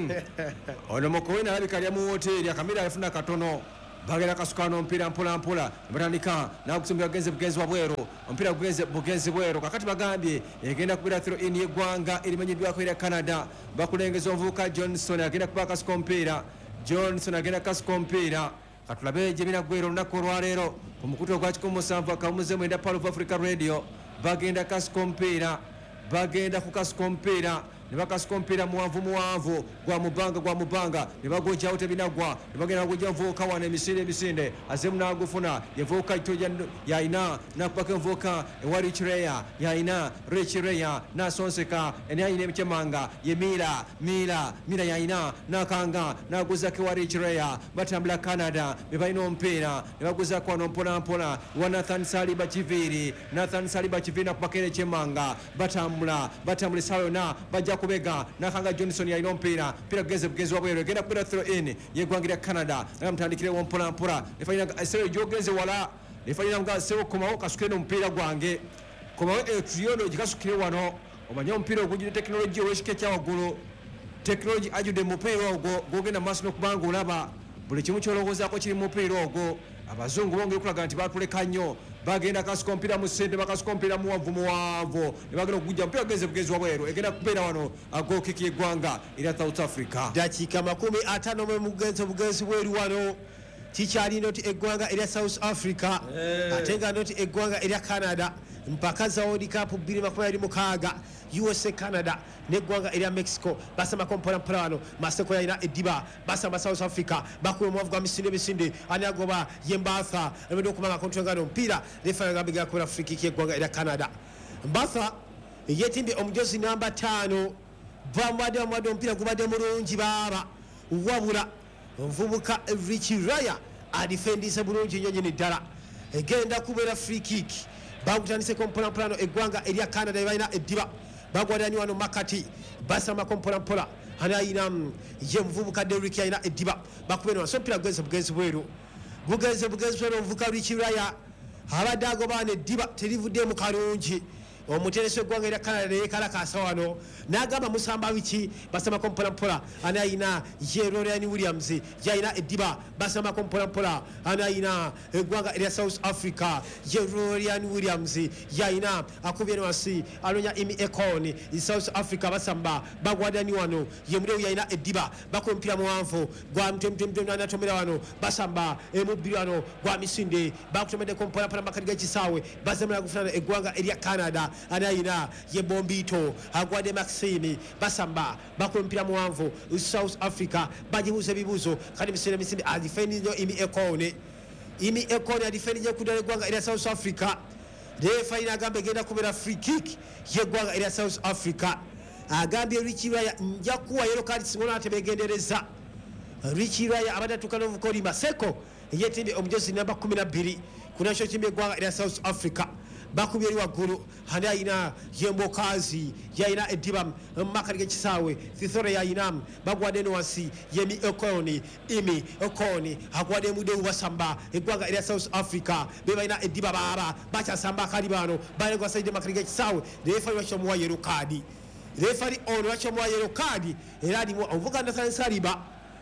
ono Mokowena alabika alya mu woteeri akamira alifuna katono bagenda kasukano omupiira mpola mpola batandika nagusumbira bugenzi bugenzi wa bweru omupiira bugenzi bugenzi bweru kakati bagambye egenda kubira throw in y'eggwanga erimanyiddwako erya Canada bakulengeza omuvubuka Johnson agenda kuba kasuka omupiira Johnson agenda kasuka omupiira katulabe gye binaggwera olunaku olwaleero ku mukutu ogwa kikumi musanvu akawumuze mwenda Power of Africa Radio bagenda kasuka omupiira bagenda kukasuka omupiira ne bakasuka omupiira muwanvu muwanvu gwa mubanga gwa mubanga ne bagojjawo tebinagwa ne bagenda gujja nvuuka wano emisinde emisinde azemu n'agufuna yevuuka itoja yayina nakubaka envuuka ewa Rich Rea yayina Rich Rea nasonseka enayina emikyemanga ye Mira Mira Mira yayina nakanga naguzako ewa Rich Rea batambula Canada be balina omupiira ne baguzako wano mpola mpola wa Nathan Saliba Kiviri Nathan Saliba Kiviri nakubaka ekyemanga batambula batambula essaawa yonna bajja kubega nakanga Johnson yalina omupiira mpira gugeze bugezi wabweru egenda kubira throw in yegwangira Canada nga mutandikirewo mpola mpola efayina esero gyogeze wala efayina nga sewo komawo kasukire n'omupiira gwange komawo etuyono gikasukire wano omanye omupiira ogujire tekinologi owekika ekyawaggulu tekinologi ajudde mupiira ogwo gwogenda maaso n'okubanga olaba buli kimu kyolowoozaako kiri mupiira ogwo abazungu bongere okulaga nti batuleka nnyo bagenda kasuka omupiira mu ssente bakasuka omupiira muwanvu muwanvu ne bagenda okugujja omupiira gugeze bugezi wabweru egenda kubeera wano agokiki eggwanga erya South Africa dakiika makumi ataano mu mugenzi bugenzi bweru wano kikyali noti eggwanga erya South Africa ate nga noti eggwanga erya Canada mpaka za World Cup bbiri makumi abiri mukaaga U S A Canada neggwanga erya Mexico basamako mpola mpola wano Maseko yalina eddiba basamba South Africa bakuba omuwavu gwa misinde misinde ani agoba yembatha alibadde okumanga kontwengano omupiira refa yagambigera kubera free kick yeggwanga erya Canada Mbatha yetimbye omujozi namba ttaano bamwadde bamwadde omupiira gubadde mulungi baaba wabula nvubuka Rich Rea adifendise bulungi nnyo nnyini ddala egenda kubeera free kick bagutandiseko mpola mpola no eggwanga erya Canada ebalina eddiba bagwadani wano makati basamba kompola mpola anayina ye mvubuka Derrick yayina eddiba bakubeno waso mpira gwenze bugenzi bweru bugenze bugenzi bweru mvubuka Rich Rea abadde agobana eddiba terivudde mu kalungi omuterese eggwanga erya Canada yekalakasa wano n'agamba musamba biki basambako mpola mpola anayina ye Rorian Williams yayina eddiba basambako mpola mpola anayina eggwanga erya South Africa ye Rorian Williams yayina akubye wansi alonya Imi Ekon South Africa basamba bagwadani wano ye mulewu yayina eddiba bakuba mpira muwanvu gwa mtemtemtem n'anatomera wano basamba emubbiri wano gwa misinde bakutomeddeko mpola mpola makati g'ekisaawe bazamula gufuna eggwanga erya Canada anayina ye Bombito agwade Maxime basamba bakuba mpira muwanvu South Africa bajibuza ebibuzo kandi misinde misinde adifendi nyo Imi Ekone Imi Ekone adifendi nyo kudala eggwanga erya South Africa refa ina agamba egenda kubeera free kick yeggwanga erya South Africa agambye Rich Rea nja kuwa yellow card singo natebegendereza Rich Rea abadde atukana obukoli Maseko yetimbye omujozi namba kumi na bbiri ku national team yeggwanga erya South Africa bakubye eri waggulu hani ayina yembokazi yayina eddiba mumakati g'ekisaawe Thithore yayina bagwadde eno wansi Yemi Ekoni Imi Ekoni agwadde mudewu basamba eggwanga erya South Africa be balina eddiba baaba bakyasamba akali bano bali gwasaidde makati g'ekisaawe refari wakyomuwa yero kaadi refari ono wakyomuwa yero kaadi era alimu omuvuga Nathan Saliba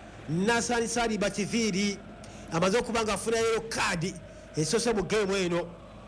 Nathan Saliba Kiviri amaze okuba nga afuna yero kaadi esose mu geemu eno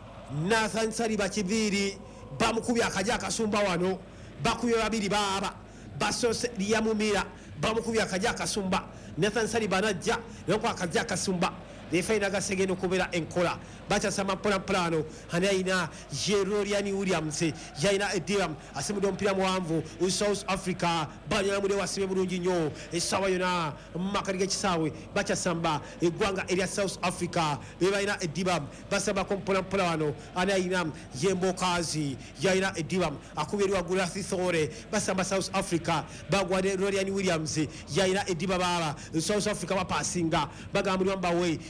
Nathan Saliba Kiviri bamukubye akaja akasumba wano bakubye babiri baaba basose liyamumira bamukubye akaja akasumba Nathan Saliba najja nokwa akaja akasumba refaina gasegeno okubeera enkola bakyasamba mpola mpolano ani ayina ye Rorian Williams yayina eddiba asimudde omupiira muwanvu South Africa banyalamudde wasibe bulungi nnyo essaawa yonna mumakati g'ekisaawe bakyasamba eggwanga erya South Africa be balina eddiba basambako mpola mpola wano ani ayina ye Mbokazi yayina eddiba akubye eri waggulu ya Thithore basamba South Africa bagwadde Rorian Williams yayina eddiba baaba South Africa bapasinga bagamba mbawe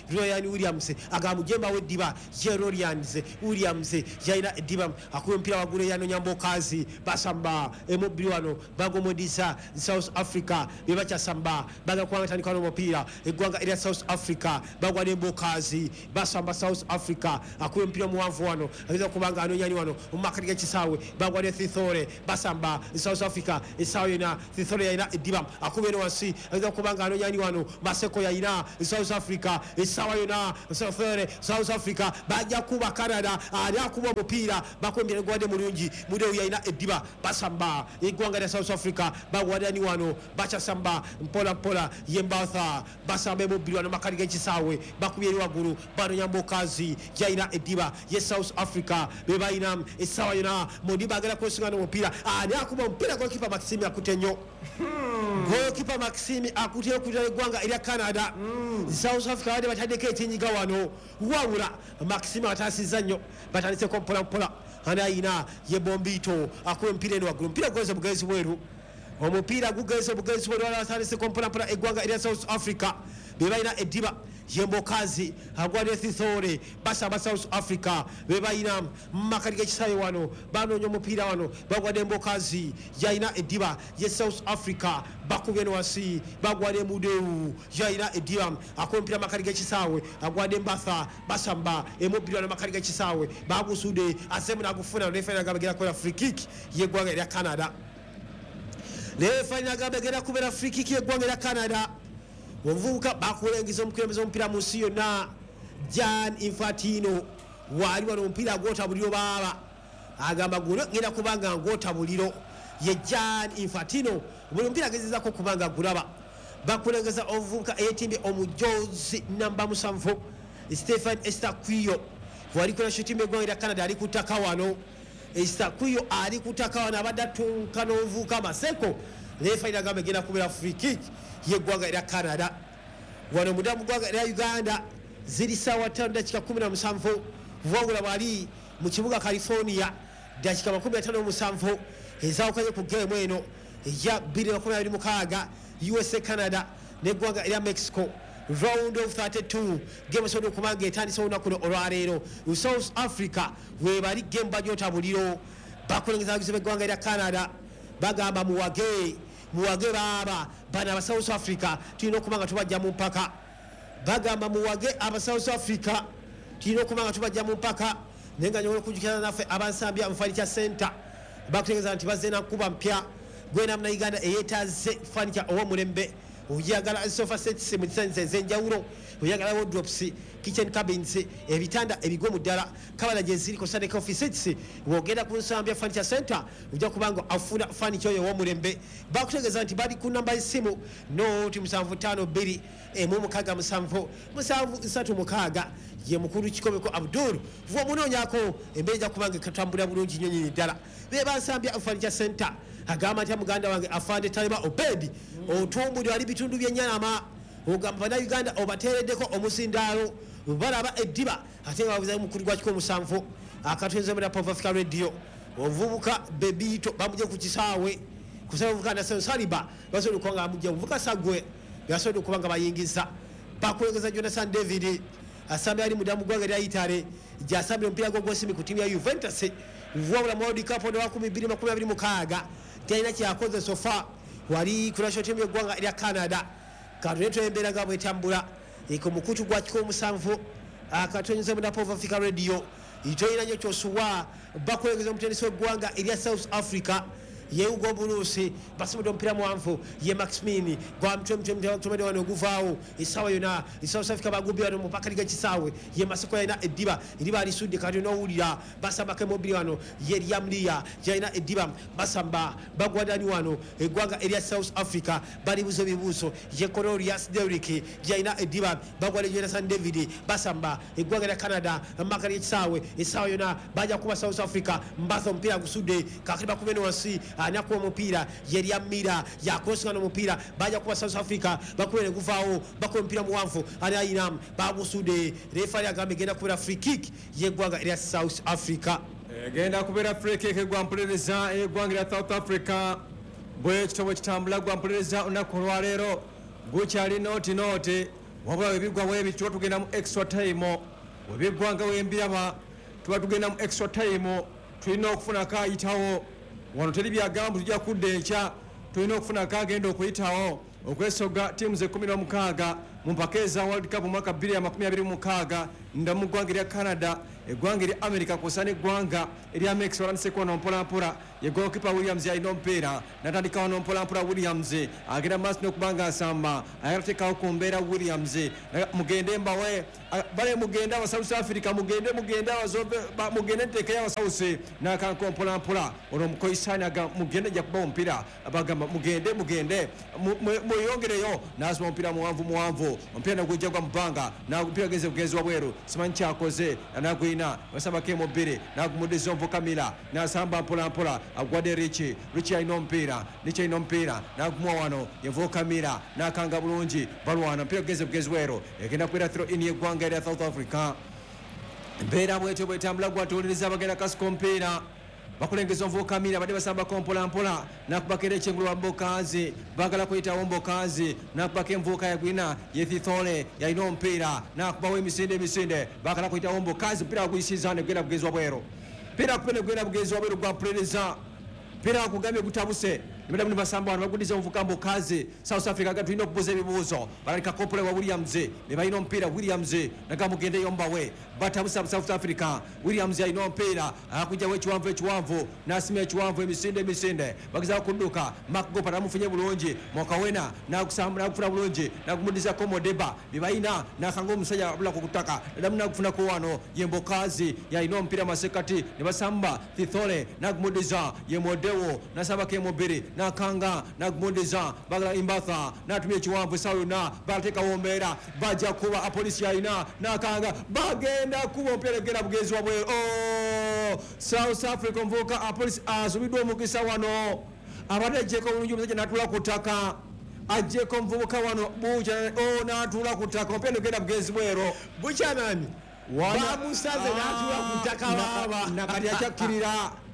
Ryan Williams aga mujemba w'eddiba Jerorians Williams yaina eddiba akuba mpira wagulu yano Nyambokazi basamba emubiri wano bagomodisa South Africa bebacha samba baga kwanga tandika no mupira eggwanga erya South Africa bagwa Nyambokazi basamba South Africa akuba mpira muwanvu wano agiza kubanga anonyani wano umakati gekisaawe bagwa ne Thithore basamba South Africa esawe na Thithore yaina eddiba akuba no wasi agiza kubanga anonyani wano Maseko yaina South Africa esawa yona South Africa bajja kuba Canada ali akuba mupira bakwembere gwade mulungi mude yaina eddiba basamba eggwanga lya South Africa bagwadani wano bacha samba mpola mpola Yembatha basambe mubiri wano makali gekisaawe bakubiri waguru bano Nyambokazi yaina eddiba ye South Africa bebaina esawa yona mudi bagala kwesingana mupira ali akuba mupira kwa kipa Maxime akutenyo goalkeeper Maxime akutiye kutale gwanga ila Canada mm. South Africa wade batadeke ekinyiga wano wawula Maxime atasiza nnyo batandise ko mpola mpola anaina ye Bombito akuwe mpira eno wagulu mpira gweze bugezi bweru omupira gugeze bugezi bweru atandise ko mpola mpola egwanga ila South Africa bebaina eddiba Yembokazi agwade Thithore basaba South Africa bebaina makali gekisaawe wano banonyo mupira wano bagwade Mbokazi yaina eddiba ye South Africa bakubye no wasi bagwade Mudeu yaina eddiba akompira makali gekisaawe agwade Mbatha basamba emubiri wano makali gekisaawe bagusude asemu nagufuna nefena gabegera ko free kick yegwanga ya Canada nefena gabegera kubera free kick yegwanga ya Canada Wavuka bakulengiza omukulembeze omupiira mu nsi yonna Jan Infantino wali wano omupiira gw'otabuliro baaba agamba guno ngenda kubanga ng'otabuliro ye Jan Infantino buli omupiira agezezako kubanga gulaba bakulengeza omuvubuka eyeetimbye omujozi namba musanvu Stephen Estaquio wali kola shooting eggwanga lya Canada ali ku ttaka wano Estaquio ali ku ttaka wano abadde atunka n'omuvubuka Maseko leefayina agamba egenda kubeera free kick yeggwanga lya Canada wano mudamu gwanga lya Uganda ziri sawa tano dakika kumi na musanvu wabula bali mu kibuga California dakika makumi atano musanvu ezawukanye ku game eno ya bbiri makumi abiri mukaaga U S A Canada neggwanga lya Mexico round of thirty-two game sodo kumanga etandise olunaku olwaleero South Africa webali game bajotabuliro bakulengeza abagizi b'eggwanga lya Canada bagamba muwage muwage baba bana aba South Africa tulina okubanga tubajja mu mpaka bagamba muwage aba South Africa tulina okubanga tubajja mu mpaka nenga nyola okujjukira naffe abansambya mufanicha center bakutegeeza nti bazze nakuba mpya gwena mna Uganda eyetaze fanicha owomulembe oyagala sofa sets mu sense ezenjawulo oyagala wardrobes kitchen cabins ebitanda ebigwe mu ddala kabala gye ziri ko Sunday coffee sets wogenda ku nsambya furniture center ujja kubanga afuna furniture yo womulembe bakutegeeza nti bali ku namba y'essimu noti musanvu ttaano bbiri emu mukaaga musanvu musanvu nsatu mukaaga ye mukulu kikomeko Abdul vuwa munoonyako embeera ejja kubanga katambula bulungi nnyo nnyini ddala be bansambya furniture center agamba nti muganda wange afande Talima Obedi otumbuli ali bitundu by'ennyama ogamba na Uganda obateereddeko omusindaalo balaba eddiba ate nga babuzayo mukulu gwakiko omusanvu akatwenze mu Pop Africa Radio ovubuka Bebito bamuje ku kisaawe kusaba ovubuka Nason Saliba basobola okuba nga bamujja ovubuka Sagwe yasobola okuba nga bayingiza bakwegeza Jonathan David asambe ali mudamu gwanga lya Italy gyasambye omupiira gwo gw'esimi ku ttiimu ya Juventus wabula mu World Cup ndo wa bbiri makumi abiri mukaaga talina kyakoze sofa wali ku national team y'eggwanga lya Canada katonyeto embeera nga bwetambula eko mukutu gwakiko omusanvu akatonyeze mu Pop Africa Radio itoyina nnyo kyosuwa bakwegeza omutendesi w'eggwanga erya South Africa yeugo Bulusi basimudde omupiira muwanvu ye Maximini gwa mutwe wano oguvaawo essaawa yona South Africa bagubye wano mu pakati g'ekisaawe ye Maseko yalina eddiba eriba alisudde kati n'owulira basambako emubiri wano ye Lyamliya yalina eddiba basamba bagwadani wano eggwanga erya South Africa balibuza ebibuuzo ye Cornelius Derrick yalina eddiba bagwada Jonathan David basamba eggwanga lya Canada makati g'ekisaawe essaawa yona bajja kuba South Africa mbatha omupiira gusudde kakati bakube ne wansi anakuwa omupiira yeri amira yakosingana omupiira bajja kuba South Africa bakubere guvaawo bakuba omupiira muwanvu ali ayina bagusude refari agambe genda kubera free kick yeggwanga erya South Africa egenda kubeera free kick egwa mpuliriza eggwanga erya South Africa bwe kitabo kitambula gwa mpuliriza olunaku olwaleero gukyali nooti nooti wabula webigwa webi tuba tugenda mu extra time webiggwanga wembiraba tuba tugenda mu extra time tulina okufuna kayitawo wano teri byagamba tujja kudda enkya tulina okufuna kagenda okuyitawo okwesoga tiimu ze kumi n'omukaaga mu mpaka eza world cup mwaka bbiri amakumi abiri mu mukaaga nda mu ggwanga erya canada eggwanga erya america kusa n'eggwanga erya mexico balandise kuba nompolampola ye goalkeeper williams yalina omupiira natandikawo nompolampola williams agenda maaso n'okuba nga asamba ayagala teekawo ku mbeera williams mugende mbawe bale mugende aba south africa mugende mugende abazobe mugende nteekeyo abasawuse nakanka ompolampola olwo mukoisaanaga mugende jja kuba omupiira bagamba mugende mugende mweyongereyo n'asoma omupiira muwanvu muwanvu omupiira nagujja gwa mu bbanga omupiira genze bugenzi wabweru simanyi kyakoze nagwina basambako emubiri nagumudiza omuvukamira nasamba mpolampola agwadde richi richi alina omupiira richi alina omupiira nagumwa wano yevukamira nakanga bulungi balwana omupiira gugenze bugenzi bweru egenda kubeera throw in yeggwanga erya south africa embeera bwetyo bwetambula gwatuwuliriza abagenda kasika omupiira bakulengeza omuvukamira badde basambako mpolampola nakubako era ekyengulu wa mbokazi bagala kuyitawo mbokazi nakubako envuuka yagwina yethithole yalina omupiira nakubawo emisinde emisinde bagala kuyitawo mbokazi mupiira waguyisiza negwenda bugezi wabweru mupiira kupe negwenda bugezi wabweru gwapuliriza mupiira wakugambye gutabuse nimadamu nibasamba wano bagudiza omuvuka mbokazi south africa aga tulina okubuuza ebibuuzo balalika kopule wa williams ne balina omupiira williams naga mugendeyo mbawe batabusa south africa williams alina omupiira akujjawo ekiwanvu ekiwanvu nasima ekiwanvu emisinde emisinde bagezao kudduka makgopa namufunye bulungi mwakawena nagufuna bulungi nagumudizako modeba bebalina nakanga omusajja abulako ku ttaka nadamu nagufunako wano yembokazi yalina omupiira masekati ne basamba thithole nagumudiza yemodewo nasambako emubiri nakanga nagumudiza bagala imbatha natumya ekiwanvu esawa yonna balateekawo mbeera bajja kuba apolisi yalina nakanga bagenda kuba omupiira egenda bugenzi wabwe oh, south africa omuvubuka apolisi asubiddwa omukisa wano abadde ajjeko bulungi omusajja natula ku ttaka ajjeko omuvubuka wano buca oh, natula ku ttaka omupiira egenda bugenzi bwero bucyanani bamusaze natula ku ttaka baba nakati akyakkirira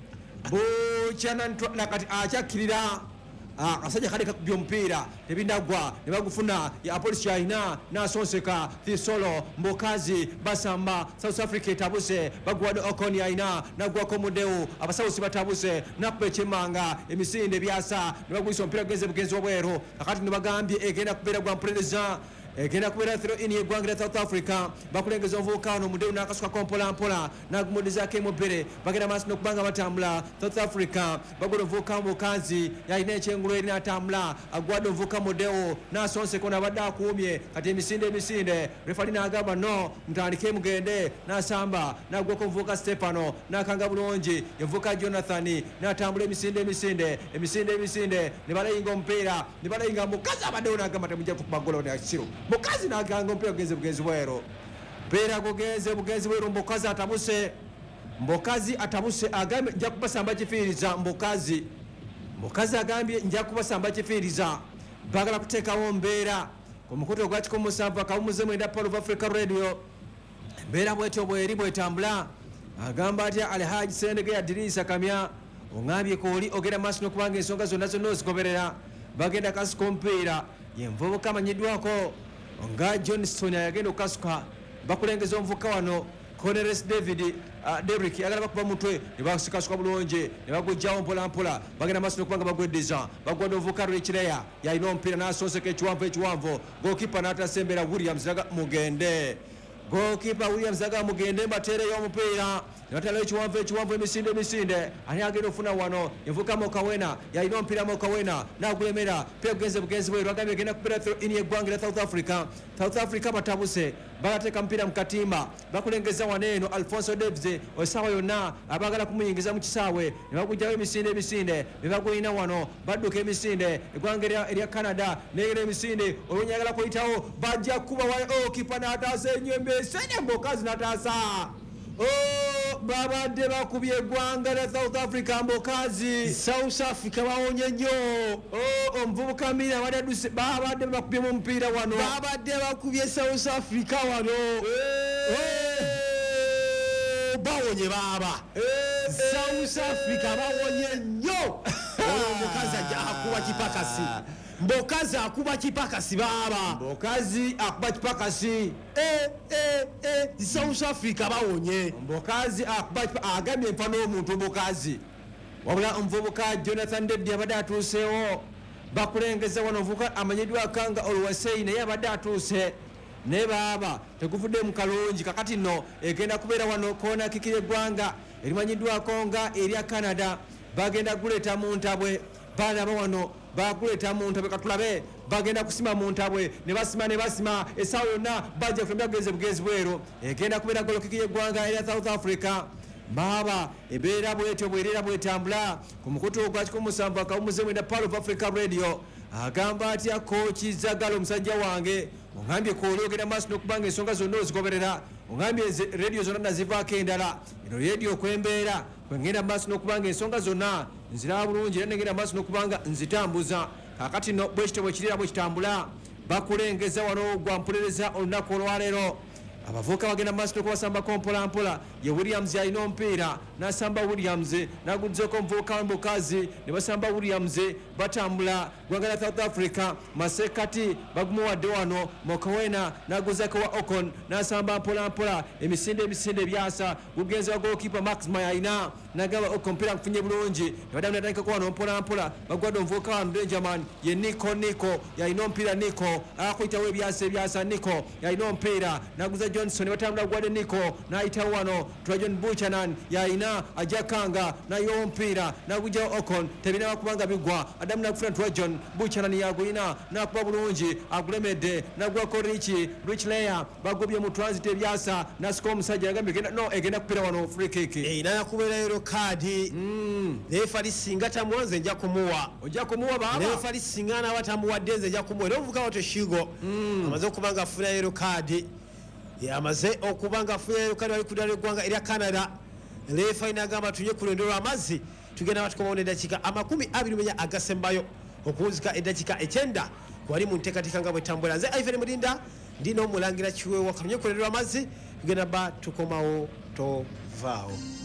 bucyanakati akyakkirira akasajja kale kakubye omupiira tebinagwa ne bagufuna apolisi yalina nasonseka thisolo mbokazi basamba south africa etabuse baguwadde okoni yalina nagwako mudewu abasawusi batabuse nakuba ekyemmanga emisinde byasa ne baguyisa omupiira gugenze bugenzi wabweru kakati ne bagambye egenda kubeera gwa mpuliriza egenda kubeera throw in yeggwanga lya south africa bakulengeza omuvubuka wano omudewu nakasukako mpolampola nagumudizako emubiri bagenda maaso nokubanga batambula south africa bagula omuvubuka mubukazi yalina ekyengulu eri natambula agwadde omuvubuka mudewu nasonseko nabadde akuumye kati emisinde emisinde refali nagamba no mutandike mugende nasamba nagwako omuvubuka stefano nakanga bulungi emuvubuka jonathani natambula emisinde emisinde emisinde emisinde ne balayinga omupiira ne balayinga mukazi abaddewo nagamba temujja kukuba golo nakisiru mukazi naganga omupiira gugenze bugenzi bwero mpiira gugenze bugenzi bwero mbokazi atabuse mbokazi atabuse agambye nja kubasamba kifiiriza mbokazi mbokazi agambye nja kubasamba kifiiriza bagala kuteekawo mbeera ku mukutu ogwa kikumi musanvu akawumuze mwenda Paul of Africa Radio embeera bwetyo bweri bwetambula agamba atya Alhaji Sendege ya Dirisa Kamya ongambye kooli ogenda maaso n'okubanga ensonga zonna zonna ozigoberera bagenda kasika omupiira yenvubuka amanyiddwako nga Johnston yagenda okukasuka bakulengeza omuvuka wano Cornelius David uh, Derrick agala bakuba mutwe ne basikasuka bulungi ne bagujjawo mpolampola bagenda maaso n'okubanga bagweddiza bagwadde omuvuka Rwekireya yalina omupiira n'asonseka ekiwanvu ekiwanvu gokipa n'atasembera Williams naga mugende gokipa Williams naga mugende mbateereyo omupiira nebatalayo ekiwanvu ekiwanvu emisinde emisinde ani agenda okufuna wano envuka Mokawena yalina omupiira Mokawena nagulemera pia bugenze bugenzi bweru agambye agenda kubeera throw in yeggwanga lya south africa south africa batabuse balateeka mupiira mu katimba bakulengeza waneeno Alfonso Davis esaawa yonna abagala kumuyingiza mu kisaawe ne bagujjawo emisinde emisinde ne bagulina wano badduka emisinde eggwanga erya canada negera emisinde olwonyagala kuyitawo bajja kuba wa kipa n'ataasa enyembe esene mbokazi n'ataasa oh babadde bakubye eggwanga lya south africa mbokazi south africa bawonye nnyo oh omuvubuka mira badaduse babadde bakubye mu mupiira wano babadde bakubye south africa wano bawonye baba south africa bawonye nnyo omukazi ajja akuba kipakasi mbokazi akuba kipakasi baba mbokazi akuba kipakasi eh eh eh South Africa bawonye mbokazi akuba agambye empano omuntu mbokazi wabula omuvubuka Jonathan Deddy abadde atuuseewo bakulengeza wano omuvubuka amanyiddwa akanga Oluwaseyi naye abadde atuuse ne baba tekuvudde mu kalungi kakati nno egenda kubeera wano koona kikira eggwanga erimanyiddwako nga erya Canada bagenda kuleeta mu ntabwe balaba wano bakuleeta mu ntabwe katulabe bagenda kusima mu ntabwe ne basima ne basima essaawa yonna bajja kutambula bugezi bugezi bwero egenda kubeera golo kikira eggwanga erya South Africa baba ebeera bwetyo bwerera bwetambula ku mukutu gwa kikumi musanvu akawumuze mwenda Pearl of Africa Radio agamba atya kochi Zagalo omusajja wange ongambye koologera maaso n'okubanga ensonga zonna ozigoberera ongambye radio zonna nazivaako endala eno radio kwembeera kwengenda maaso n'okubanga ensonga zonna nziraba bulungi era nengenda maaso n'okubanga nzitambuza kakati no bwekityo bwekirira bwekitambula bakulengeza wano gwa mpuliriza olunaku olwaleero abavubuka bagenda maaso n'okubasambako mpolampola ye Williams alina omupiira n'asamba Williams n'agudzeko omuvubuka w'embukazi ne basamba Williams batambula gwanga lya South Africa masekati bagumuwadde wano Mokowena n'aguzako wa Ocon n'asamba mpolampola emisinde emisinde ebyasa gugenze wa goalkeeper Max Mayina n'agamba Ocon mpira nkufunye bulungi ne badamu natandikako wano mpolampola bagwadde omuvubuka wano Benjamin ye Nico Nico yalina omupiira Nico akuyitawo ebyasa ebyasa Nico yalina omupiira n'aguza Johnson batambula gwadde Nico n'ayitawo wano Trajan Buchanan yalina ajakanga nayo omupiira n'agujja Ocon tebina bakubanga bigwa adamu nakufuna Trajan Buchanan yagulina n'akuba bulungi agulemedde n'agwako Richi Rich Layer bagobye mu transit ebyasa n'asika omusajja yagambye genda no egenda kupira wano free kick eh nana kubeera yero kadi mm refa lisinga tamuwanze nja kumuwa ojja kumuwa baba refa lisinga na batamuwadde nze nja kumuwa n'ovuga wato shigo mm. amaze okubanga afuna yero kadi yamaze okubanga afuna yero kadi wali kudala eggwanga erya Canada refa inagamba tunye ku lwendo lw'amazzi tugenda batukomawo n'eddakiika amakumi abiri menya agasembayo okuwuzika eddakiika ekyenda wali mu nteekateeka nga bwetambula nze Ivan Mulinda ndina omulangira kiweewa katunye ku lwendo lw'amazzi tugenda ba tukomawo tovaawo